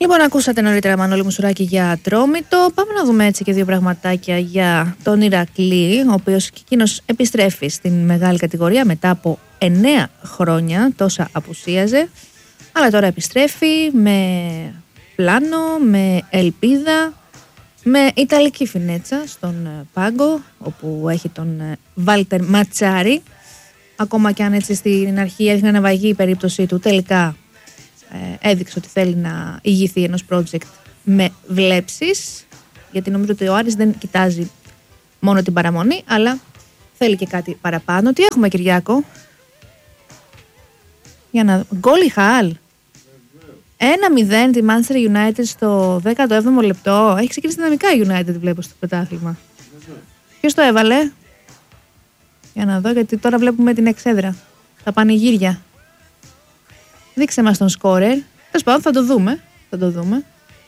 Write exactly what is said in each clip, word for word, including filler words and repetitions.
Λοιπόν, ακούσατε νωρίτερα Μανώλη Μουσουράκη για Ατρόμητο. Πάμε να δούμε έτσι και δύο πραγματάκια για τον Ηρακλή, ο οποίος και εκείνος επιστρέφει στην μεγάλη κατηγορία μετά από εννέα χρόνια, τόσα απουσίαζε. Αλλά τώρα επιστρέφει με πλάνο, με ελπίδα, με ιταλική φινέτσα στον πάγκο, όπου έχει τον Βάλτερ Ματσάρι. Ακόμα και αν έτσι στην αρχή έδειχνε να βαγεί η περίπτωσή του, τελικά ε, έδειξε ότι θέλει να ηγηθεί ενός project με βλέψεις, γιατί νομίζω ότι ο Άρης δεν κοιτάζει μόνο την παραμονή, αλλά θέλει και κάτι παραπάνω. Τι έχουμε, Κυριάκο? Για να... Γκολ η Χαλ. ένα μηδέν τη Manchester United στο δέκατο έβδομο λεπτό. Έχει ξεκινήσει δυναμικά η United, βλέπω, στο πρωτάθλημα. Ποιος το έβαλε? Για να δω, γιατί τώρα βλέπουμε την εξέδρα. Τα πανηγύρια. Δείξε μας τον σκόρερ. Τέλος πάντων, θα το δούμε. Θα το δούμε.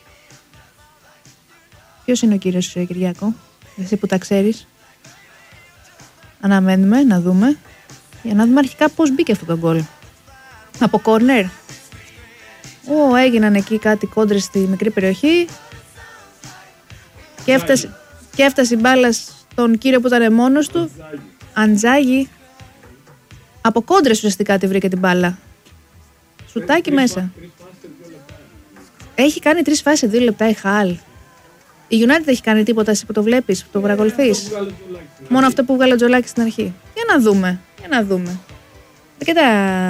Ποιος είναι ο κύριος Κυριάκο? Εσύ που τα ξέρεις. Αναμένουμε να δούμε. Για να δούμε αρχικά πώς μπήκε αυτό το γκολ. Από κόρνερ. Ω, έγιναν εκεί κάτι κόντρες στη μικρή περιοχή. Και έφτασε, και έφτασε η μπάλα στον κύριο που ήταν μόνος του. Αντζάγι. Από κόντρες ουσιαστικά τη βρήκε την μπάλα. Σουτάκι μέσα. Έχει κάνει τρεις φάσεις σε δύο λεπτά η Χαλ. Η United έχει κάνει τίποτα, εσύ που το βλέπεις, που το παρακολουθείς? Μόνο αυτό που βγάλε ο Τζολάκης στην αρχή. Για να δούμε. Για να δούμε. Αρκετά...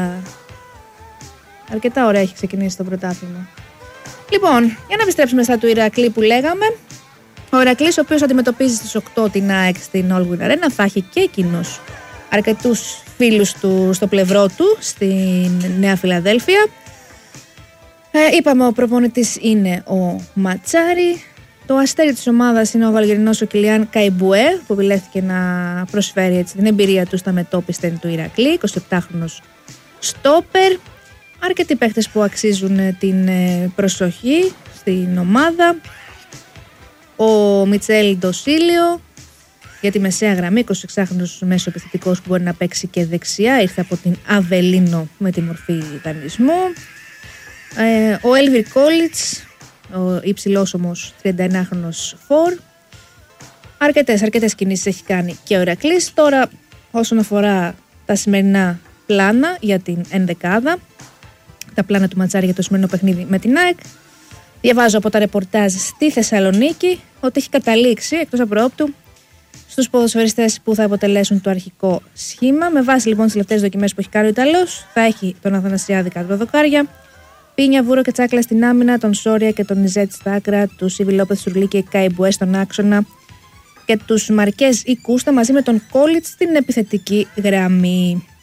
Αρκετά ωραία έχει ξεκινήσει το πρωτάθλημα. Λοιπόν, για να επιστρέψουμε στα του Ηρακλή που λέγαμε. Ο Ηρακλής, ο οποίος αντιμετωπίζει στις οκτώ την ΑΕΚ στην Allwyn Arena, θα έχει και εκείνος αρκετούς φίλους του στο πλευρό του στην Νέα Φιλαδέλφια. Ε, είπαμε, ο προπονητής είναι ο Ματσάρι. Το αστέρι της ομάδας είναι ο Βαλγερινός ο Κιλιάν Καϊμπουέ, που επιλέχθηκε να προσφέρει έτσι την εμπειρία του στα μετώπιστα του Ηρακλή. εικοσιεπτάχρονος στόπερ. Αρκετοί παίχτες που αξίζουν την προσοχή στην ομάδα. Ο Μιτσέλ Ντοσίλιο για τη μεσαία γραμμή, εικοσιεξάχρονος μέσο επιθετικός που μπορεί να παίξει και δεξιά. Ήρθε από την Αβελίνο με τη μορφή δανεισμού. Ε, ο Έλβιρ Κόλιτς, ο υψηλός όμως τριανταεννάχρονος φορ. Αρκετές, αρκετές κινήσεις έχει κάνει και ο Ηρακλής. Τώρα όσον αφορά τα σημερινά πλάνα για την ενδεκάδα, τα πλάνα του Ματσάρη για το σημερινό παιχνίδι με την ΑΕΚ. Διαβάζω από τα ρεπορτάζ στη Θεσσαλονίκη ότι έχει καταλήξει εκτός απροόπτου στους ποδοσφαιριστές που θα αποτελέσουν το αρχικό σχήμα. Με βάση λοιπόν τις τελευταίες δοκιμές που έχει κάνει ο Ιταλός, θα έχει τον Αθανασιάδη κάτω από δοκάρια, Πίνια, Βούρο και Τσάκλα στην άμυνα, τον Σόρια και τον Ιζέτ στα άκρα, του Σίβι Λόπεθ, Σουρλί και Καϊμπουέ στον άξονα και τους Μαρκέζ ή Κούστα μαζί με τον Κόλιτς στην επιθετική γραμμή.